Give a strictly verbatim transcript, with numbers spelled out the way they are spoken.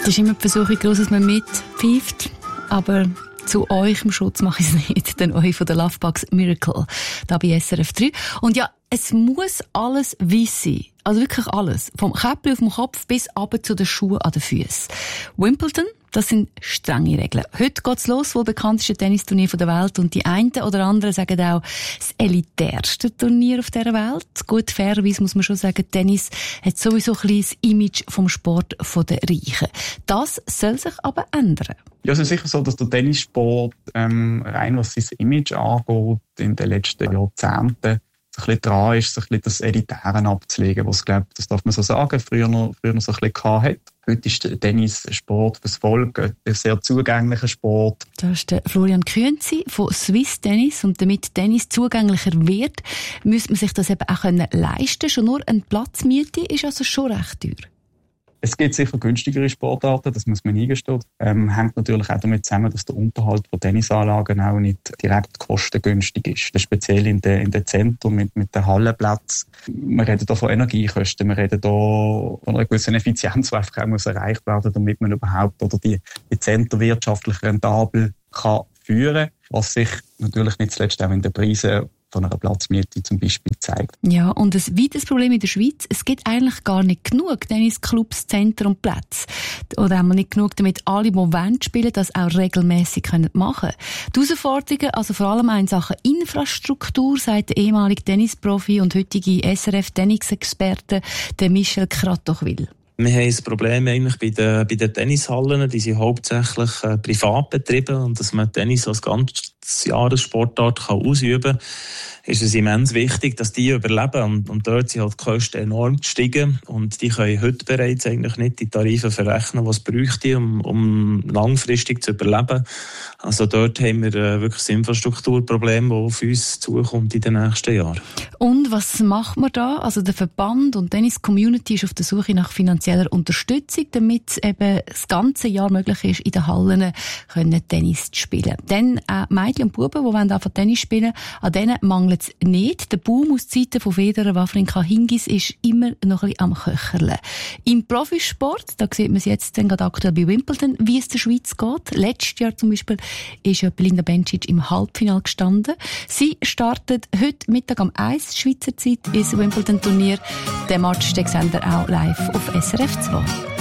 Es ist immer die Versuchung groß, dass man mitpfeift, aber zu euch im Schutz mache ich es nicht, denn euch von der Lovebugs Miracle, da bei S R F drei. Und ja, es muss alles weiss sein. Also wirklich alles. Vom Käppli auf dem Kopf bis runter zu den Schuhen an den Füßen. Wimbledon, das sind strenge Regeln. Heute geht's los, wohl bekannteste Tennisturnier der Welt. Und die einen oder anderen sagen auch, das elitärste Turnier auf dieser Welt. Gut, fairerweise muss man schon sagen, Tennis hat sowieso ein bisschen das Image vom Sport der Reichen. Das soll sich aber ändern. Ja, es ist sicher so, dass der Tennissport, ähm, rein was sein Image angeht, in den letzten Jahrzehnten ein bisschen dran ist, sich ein bisschen das Elitären abzulegen, was, glaube ich, das darf man so sagen, früher noch, früher noch so ein bisschen hatte. Heute ist der Tennis-Sport fürs Volk ein sehr zugänglicher Sport. Das ist der Florian Künzi von Swiss Tennis. Und damit Tennis zugänglicher wird, müsste man sich das eben auch leisten können. Schon nur eine Platzmiete ist also schon recht teuer. Es gibt sicher günstigere Sportarten, das muss man eingestehen. Ähm, hängt natürlich auch damit zusammen, dass der Unterhalt von Tennisanlagen auch nicht direkt kostengünstig ist. Das speziell in den, in den Zentren mit, mit den Hallenplätzen. Wir reden hier von Energiekosten, wir reden hier von einer gewissen Effizienz, die einfach auch muss erreicht werden, damit man überhaupt oder die, die Zentren wirtschaftlich rentabel kann führen, was sich natürlich nicht zuletzt auch in den Preisen von einer Platzmiete zum Beispiel zeigt. Ja, und ein weiteres Problem in der Schweiz, es gibt eigentlich gar nicht genug Tennisclubs, Zentren und Plätze. Oder haben wir nicht genug, damit alle, die wollen spielen, das auch regelmässig machen können. Die Herausforderungen, also vor allem in Sachen Infrastruktur, sagt der ehemalige Tennisprofi und heutige S R F-Tennis-Experte, der Michel Kratochwil. Wir haben ein Problem eigentlich bei den, bei den Tennishallen. Die sind hauptsächlich äh, privat betrieben. Und dass man Tennis als ganzes Jahressportart kann ausüben kann, ist es immens wichtig, dass die überleben. Und, und dort sind halt die Kosten enorm gestiegen. Und die können heute bereits eigentlich nicht die Tarife verrechnen, was es bräuchte, um, um langfristig zu überleben. Also dort haben wir äh, wirklich das Infrastrukturproblem, das auf uns zukommt in den nächsten Jahren. Und was macht man da? Also der Verband und die Tennis-Community ist auf der Suche nach finanzieller Unterstützung, damit es eben das ganze Jahr möglich ist, in den Hallen können Tennis zu spielen. Dann äh, Mädchen und Buben, die wollen einfach Tennis spielen, an denen mangelt es nicht. Der Boom aus Zeiten von Federer, Wawrinka, Hingis ist immer noch ein bisschen am Köcherle. Im Profisport, da sieht man es jetzt dann gerade aktuell bei Wimbledon, wie es der Schweiz geht. Letztes Jahr zum Beispiel ist ja Belinda Bencic im Halbfinale gestanden. Sie startet heute Mittag um eins Schweizer Zeit ins Wimbledon-Turnier. Den Match den sehen wir auch live auf S R F zwei.